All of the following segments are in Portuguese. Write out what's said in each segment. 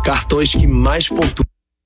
cartões que mais pontuam.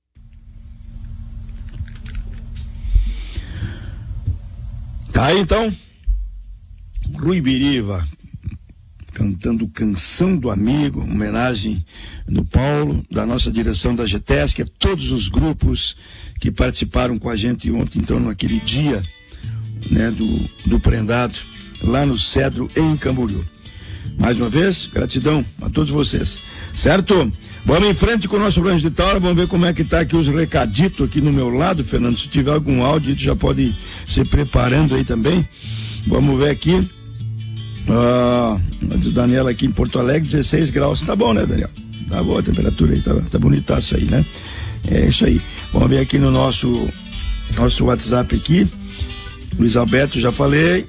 Tá aí então, Rui Biriva cantando Canção do Amigo, homenagem do Paulo, da nossa direção da GTESC, a todos os que participaram com a gente ontem, então, naquele dia, né, do prendado, lá no Cedro, em Camboriú. Mais uma vez, gratidão a todos vocês, certo? Vamos em frente com o nosso Rancho de Taura, vamos ver como é que tá aqui os recaditos aqui no meu lado, Fernando. Se tiver algum áudio, tu já pode se preparando aí também. Vamos ver aqui. A Daniela aqui em Porto Alegre, 16 graus. Tá bom, né, Daniel? Tá boa a temperatura aí, tá bonitaço aí, né? É isso aí. Vamos ver aqui no nosso WhatsApp aqui. Luiz Alberto, já falei.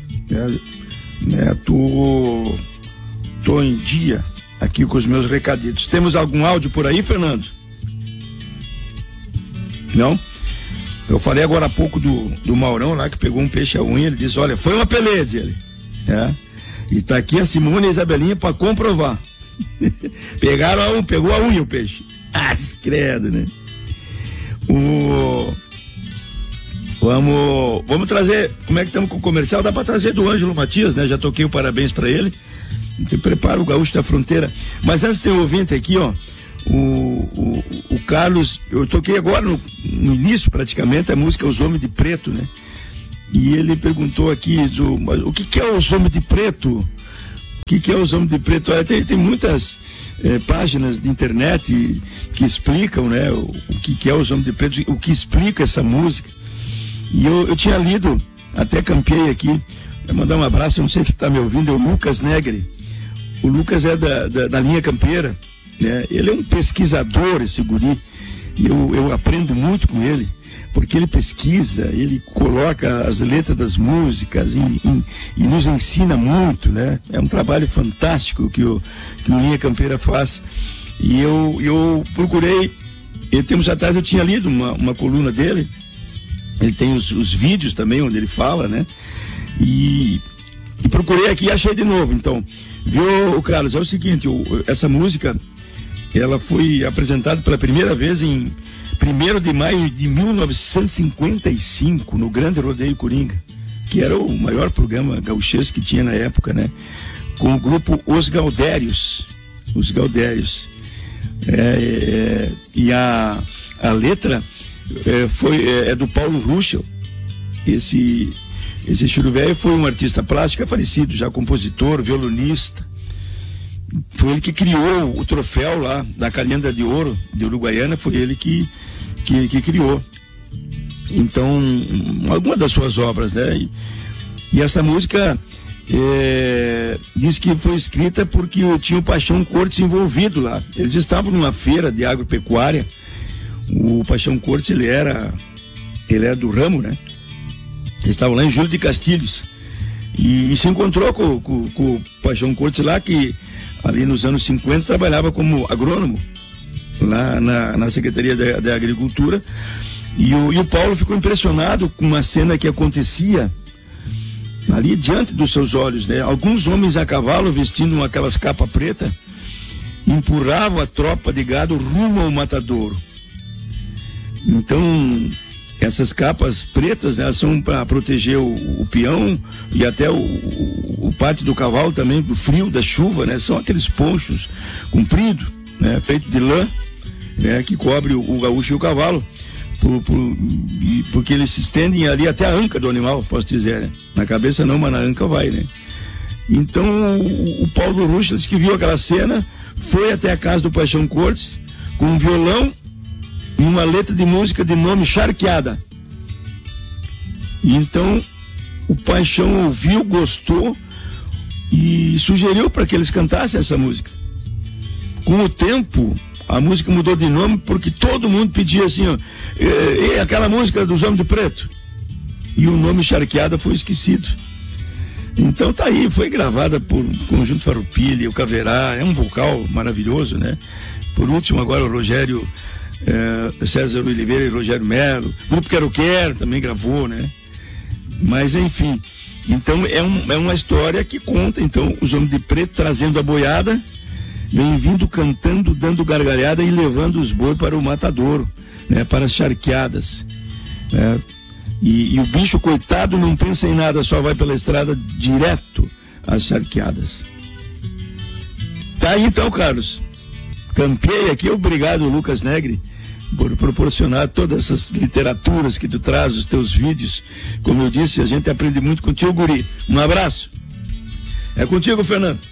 Tô em dia aqui com os meus recaditos. Temos algum áudio por aí, Fernando? Não? Eu falei agora há pouco do Maurão lá, que pegou um peixe à unha. Ele disse, olha, foi uma pelede, ele. E tá aqui a Simone e a Isabelinha para comprovar. Pegou a unha o peixe. Credo, né? Vamos trazer, como é que estamos com o comercial? Dá para trazer do Ângelo Matias, né? Já toquei o parabéns para ele. Então, prepara o Gaúcho da Fronteira. Mas antes tem um ouvinte aqui, ó. O Carlos, eu toquei agora no início praticamente a música Os Homens de Preto, né? E ele perguntou aqui o que é Os Homens de Preto? O que é Os Homens de Preto? Tem muitas páginas de internet que explicam, né? O que é Os Homens de Preto, o que explica essa música. E eu tinha lido, até campeei aqui, vou mandar um abraço, não sei se está me ouvindo, é o Lucas Negri. O Lucas é da linha campeira, né? Ele é um pesquisador, esse guri, e eu aprendo muito com ele, porque ele pesquisa, ele coloca as letras das músicas e nos ensina muito, né? É um trabalho fantástico que o Linha Campeira faz. E eu procurei, tempos atrás eu tinha lido uma coluna dele, ele tem os vídeos também onde ele fala, né? E procurei aqui e achei de novo. Então, viu, Carlos, é o seguinte, essa música, ela foi apresentada pela primeira vez em 1º de maio de 1955, no Grande Rodeio Coringa, que era o maior programa gauchesco que tinha na época, né? Com o grupo Os Gaudérios. E a letra é do Paulo Ruschel. Esse Chiru Velho foi um artista plástico, falecido já, compositor, violonista. Foi ele que criou o troféu lá da Calenda de Ouro de Uruguaiana, foi ele que criou. Então, alguma das suas obras, né? E essa música diz que foi escrita porque tinha o Paixão Cortes envolvido lá. Eles estavam numa feira de agropecuária. O Paixão Cortes, ele é do ramo, né? Eles estavam lá em Júlio de Castilhos e se encontrou com o Paixão Cortes lá, que ali nos anos 50 trabalhava como agrônomo lá na Secretaria da Agricultura, e o Paulo ficou impressionado com uma cena que acontecia ali diante dos seus olhos, né? Alguns homens a cavalo vestindo aquelas capas pretas empurravam a tropa de gado rumo ao matadouro. Então, essas capas pretas, né, são para proteger o peão e até o parte do cavalo também, do frio, da chuva, né? São aqueles ponchos compridos, né, feito de lã, né, que cobre o gaúcho e o cavalo, porque eles se estendem ali até a anca do animal, posso dizer, né? Na cabeça não, mas na anca vai, né? Então, o Paulo Ruschel disse que viu aquela cena, foi até a casa do Paixão Cortes com um violão e uma letra de música de nome Charqueada. E então o Paixão ouviu, gostou e sugeriu para que eles cantassem essa música. Com o tempo, a música mudou de nome porque todo mundo pedia assim, ó, aquela música dos Homens de Preto. E o nome Charqueada foi esquecido. Então tá aí, foi gravada por Conjunto Farroupilha, o Caverá, é um vocal maravilhoso, né? Por último, agora o Rogério César Oliveira e Rogério Melo, o Grupo Quero Quero também gravou, né? Mas enfim, então é uma história que conta então os Homens de Preto trazendo a boiada vem vindo cantando, dando gargalhada e levando os boi para o matadouro, né, para as charqueadas, né? E o bicho, coitado, não pensa em nada, só vai pela estrada direto às charqueadas. Tá aí então, Carlos. Campeei aqui. Obrigado, Lucas Negri, por proporcionar todas essas literaturas que tu traz, os teus vídeos. Como eu disse, a gente aprende muito contigo, guri. Um abraço. É contigo, Fernando.